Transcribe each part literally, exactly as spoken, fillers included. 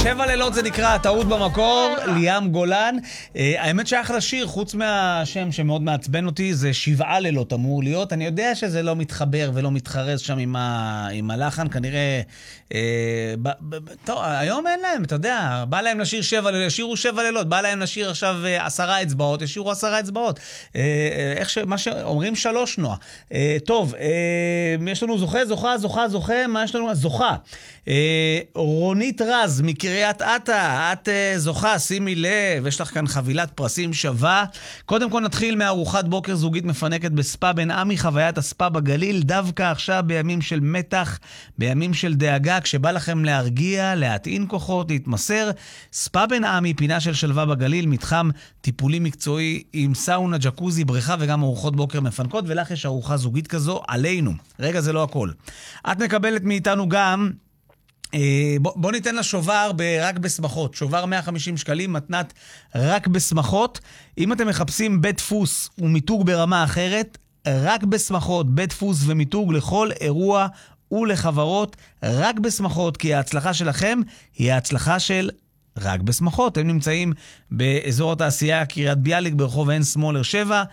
שבע לילות זה נקרא, טעות במקור, ליאם גולן. האמת שאחלה שיר, חוץ מהשם שמאוד מעצבן אותי, זה שבעה לילות אמור להיות. אני יודע שזה לא מתחבר ולא מתחרז שם עם, ה... עם הלחן, כנראה... אה, ב... ב... טוב, היום אין להם, אתה יודע, בא להם לשיר שבע לילות, ישירו שבע לילות, בא להם לשיר עכשיו עשרה אצבעות, ישירו עשרה אצבעות. אה, איך ש... מה שאומרים שלוש נוע. אה, טוב, אה, יש לנו זוכה, זוכה, זוכה, זוכה, מה יש לנו? זוכה. אה, רונית רז מקריית אתא, את uh, זוכה, שימי לב, יש לך כאן חבילת פרסים שווה. קודם כל נתחיל מארוחת בוקר זוגית מפנקת בספה בן עמי, חוויית הספה בגליל, דווקא עכשיו בימים של מתח, בימים של דאגה, כשבא לכם להרגיע, להטעין כוחות, להתמסר. ספה בן עמי, פינה של שלווה בגליל, מתחם טיפולי מקצועי עם סאונה, ג'קוזי, בריכה וגם ארוחות בוקר מפנקות, ולך יש ארוחה זוגית כזו עלינו. רגע, זה לא הכל. את מקבלת מאיתנו גם... בוא, בוא ניתן לה שובר רק בשמחות, שובר מאה וחמישים שקלים, מתנת רק בשמחות. אם אתם מחפשים בית דפוס ומיתוג ברמה אחרת, רק בשמחות, בית דפוס ומיתוג לכל אירוע ולחברות, רק בשמחות, כי ההצלחה שלכם היא ההצלחה של רק בשמחות. הם נמצאים באזור התעשייה קריית ביאליק ברחוב עין שמאלר שבע.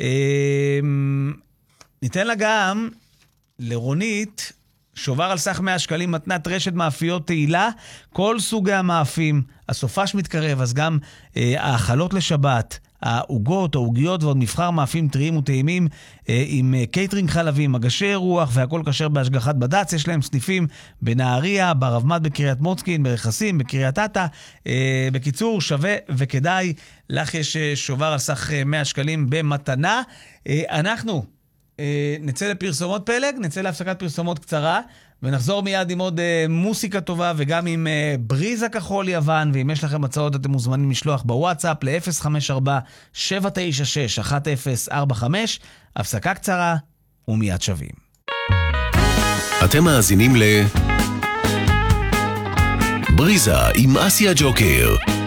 ניתן לה גם לרונית שובר על סך מאה שקלים, מתנת רשת מאפיות תהילה, כל סוגי המאפים, הסופש מתקרב, אז גם אה, האכלות לשבת, העוגות, העוגיות ועוד מבחר מאפים טריים וטעימים אה, עם אה, קייטרינג חלבים, מגשי רוח והכל כשר בהשגחת בד"ץ. יש להם סניפים בנהריה, ברבמת בקריית מוצקין, ברכסים, בקריית אתא. אה, בקיצור, שווה וכדאי. לך יש אה, שובר על סך אה, מאה שקלים במתנה. אה, אנחנו... נצא לפרסומות פלג, נצא להפסקת פרסומות קצרה, ונחזור מיד עם עוד uh, מוסיקה טובה, וגם עם uh, בריזה כחול יוון, ואם יש לכם הצעות אתם מוזמנים לשלוח בוואטסאפ ל-אפס חמש ארבע שבע תשע שש אחת אפס ארבע חמש. הפסקה קצרה ומיד שווים. אתם מאזינים ל... בריזה עם אסיה ג'וקר.